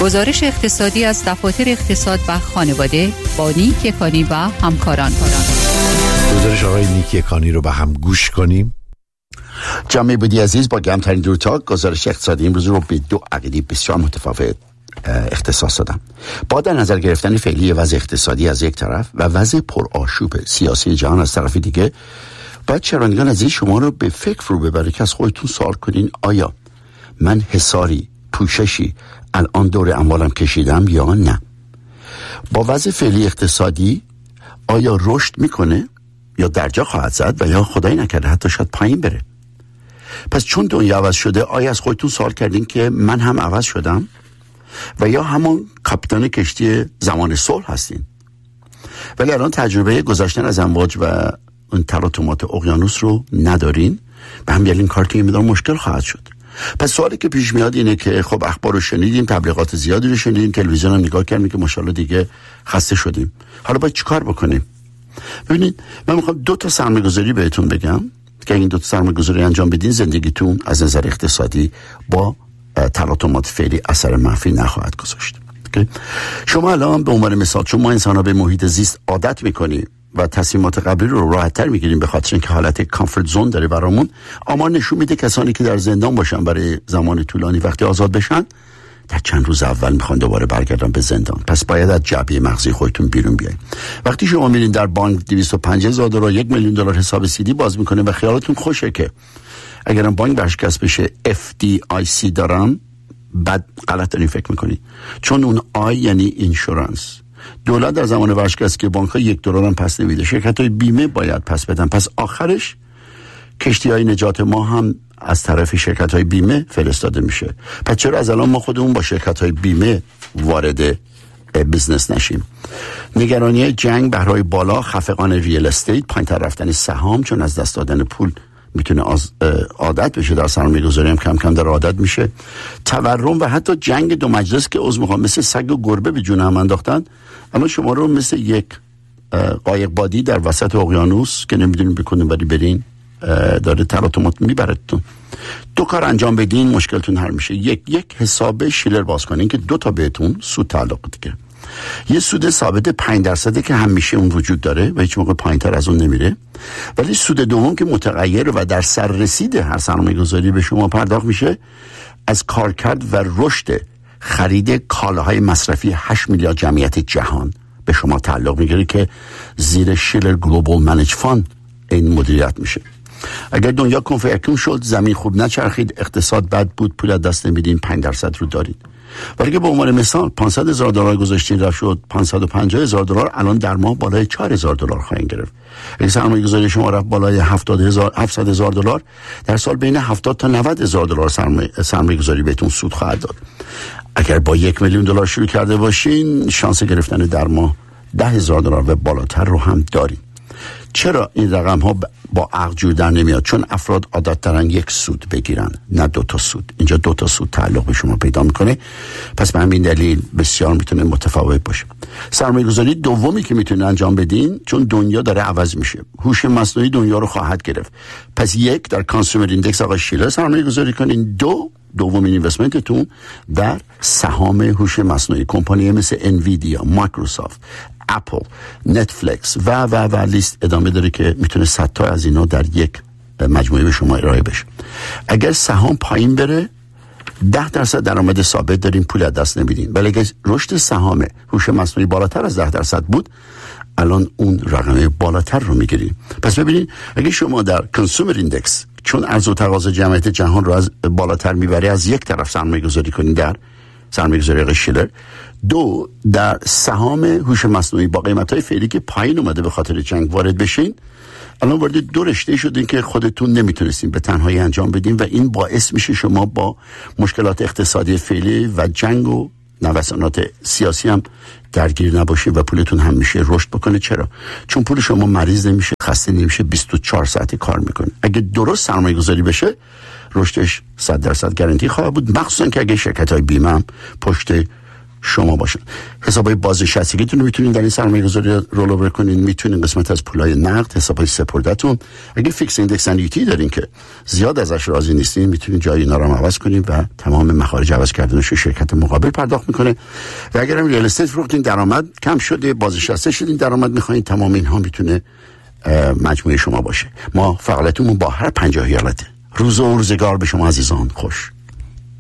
گزارش اقتصادی از دفاتر اقتصاد و خانواده با نیک یکانی و همکاران. گزارش آقای نیک یکانی رو به هم گوش کنیم. جامعه بودی عزیز، با گرمترین درودها گزارش اقتصادی امروز رو به دو عقیده بسیار متفاوت اختصاص دادم. با در نظر گرفتن فعلی وضع اقتصادی از یک طرف و وضع پرآشوب سیاسی جهان از طرف دیگه، باید شنوندگان عزیز شما رو به فکر فرو ببره که از خودتون سوال کنین آیا من حصاری، پوششی الان دور اموالم کشیدم یا نه؟ با وضع فعلی اقتصادی آیا رشد میکنه یا درجا خواهد زد و یا خدای نکرده حتی شاید پایین بره؟ پس چون دنیا عوض شده، آیا از خودتون سوال کردین که من هم عوض شدم و یا همون کاپیتان کشتی زمان صلح هستین؟ ولی الان تجربه گذشتن از امواج و اون تلاطمات اقیانوس رو ندارین و هم این کار که این مقدار مشکل خواهد شد. پس سوالی که پیش میاد اینه که خب اخبار رو شنیدیم، تبلیغات زیادی رو شنیدیم، تلویزیون هم نگاه کردیم که ماشاءالله دیگه خسته شدیم. حالا باید چیکار بکنیم؟ ببینید، من میخوام 2 تا سرمایه‌گذاری بهتون بگم که این 2 تا سرمایه‌گذاری انجام بدین زندگیتون از نظر اقتصادی با تلاطمات فعلی اثر منفی نخواهد گذاشت. شما الان به عنوان مثال، چون ما انسان‌ها به محیط زیست عادت می‌کنیم و تصمیمات قبلی رو راحت‌تر می‌گیریم به خاطر اینکه حالت کامفورت زون داره برامون، اما نشون میده کسانی که در زندان باشن برای زمان طولانی وقتی آزاد بشن، در چند روز اول میخوان دوباره برگردن به زندان. پس باید از جعبه مغزی خودتون بیرون بیاین. وقتی شما میرین در بانک $250,000 $1,000,000 حساب سیدی باز میکنه و خیالتون خوشه که اگرم بانک برشکست بشه FDIC دارم، بعد غلط دارین فکر میکنین، چون اون آی یعنی اینشورنس. دولت در زمان ورشکست که بانک ها $1 هم پس نمیده، شرکت های بیمه باید پس بدن. پس آخرش کشتی های نجات ما هم از طرف شرکت های بیمه فرستاده میشه. پس چرا از الان ما خودمون با شرکت های بیمه وارد بیزنس نشیم؟ نگرانی جنگ، بحرهای بالا، خفقان ریال استیت، پایین‌تر رفتن سهام، چون از دست دادن پول میتونه عادت بشه، در سرمایه گذاری هم کم کم در عادت میشه. تورم و حتی جنگ 2 مجلس که عضو میخوام مثل سگ و گربه به جون هم انداختن، اما شما رو مثل یک قایق بادی در وسط اقیانوس که نمیدونین بکنین ولی برین داره تلاطمات میبرتون. 2 کار انجام بدین مشکلتون حل میشه. یک حساب شیلر باز کنین که 2 تا بهتون سود تعلق دیگه. یه سود ثابت 5% که همیشه اون وجود داره و هیچ موقع پایین‌تر از اون نمیره، ولی سود دوم که متغیر و در سررسید هر سرمایه‌گذاری به شما پرداخت میشه از کارکرد و رشد خرید کالاهای مصرفی 8 میلیارد جمعیت جهان به شما تعلق میگیره که زیر شیلر گلوبال منیج فاند این مدیریت میشه. اگر دنیا کنفیکون شد، زمین خوب نچرخید، اقتصاد بد بود، پول از دست نمیدین، 5% رو دارید. ولی که به عنوان مثال $500,000 گذاشتین رفت شد $550,000، الان در ماه بالای $4,000 خواهید گرفت. اگه سرمایه گذاری شما رفت بالای $700,000، در سال بین $70,000 تا $90,000 سرمایه گذاری بهتون سود خواهد داد. اگر با $1,000,000 شروع کرده باشین، شانس گرفتن در ماه $10,000 و بالاتر رو هم دارین. چرا این رقم ها با عقل جور در نمیاد؟ چون افراد عادت دارن یک سود بگیرن، نه 2 تا سود. اینجا 2 تا سود تعلق به شما پیدا میکنه. پس به همین دلیل بسیار میتونه متفاوت باشه. سرمایه گذاری دومی که میتونه انجام بدین، چون دنیا داره عوض میشه، هوش مصنوعی دنیا رو خواهد گرفت. پس 1 در کانسومر ایندکس آقای شیلر سرمایه گذاری کنین. 2 دومین اینوستمنتتون در سهام هوش مصنوعی، کمپانی مثل انویدیا، مایکروسافت، اپل، نتفلیکس و لیست ادامه داره که میتونه 100 تا از اینا در یک مجموعه به شما ارائه بشه. اگر سهام پایین بره 10% درآمد ثابت دارین، پول از دست نمیدین. ولی اگر رشد سهام هوش مصنوعی بالاتر از 10% بود، الان اون رقم بالاتر رو میگیرین. پس ببینید، اگه شما در کنسومر ایندکس، چون عرضه و تقاضا جمعیت جهان رو از بالاتر میبره، از یک طرف سرمایه گذاری کنین در سرمایه گذاری شیلر. 2 در سهام هوش مصنوعی با قیمت‌های فعلی که پایین اومده به خاطر جنگ وارد بشین، الان وارد 2 رشته شدین که خودتون نمیتونستین به تنهایی انجام بدین و این باعث میشه شما با مشکلات اقتصادی فعلی و جنگ و نوسانات سیاسی هم درگیر نباشین و پولتون هم میشه رشد بکنه. چرا؟ چون پول شما مریض نمیشه، خسته نمیشه، 24 ساعتی کار میکنه. اگه درست سرمایه گذاری بشه، رشدش 100% گارانتی خواهد بود، مخصوصا که اگه شرکت های بیمه هم پشت شما باشن. حسابای بازنشستگیتون رو میتونین در این سرمایه‌گذاری رول کنین، میتونین قسمت از پولای نقد، حسابای سپردهتون، اگه فیکس ایندکس انویتی دارین که زیاد ازش راضی نیستین، میتونین جای اینا رو عوض کنین و تمام مخارج عوض کردنش رو شرکت مقابل پرداخت میکنه. و اگر هم ریال استیت فروختین، درآمد کم شده، بازنشسته شدین، درآمد میخواین، تمام اینها میتونه مجموعه شما باشه. ما فعالیتمون با هر 50 ایالته. روز و روزگار به شما عزیزان خوش.